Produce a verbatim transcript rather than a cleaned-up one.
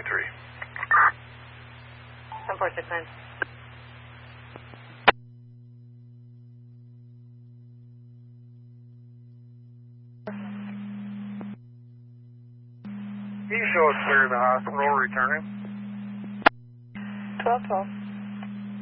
nine three. ten four six nine. Can you show us clear to the hospital returning? twelve twelve.